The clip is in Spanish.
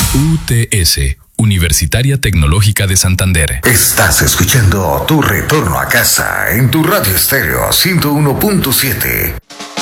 UTS, Universitaria Tecnológica de Santander. Estás escuchando Tu Retorno a Casa en tu Radio Estéreo 101.7.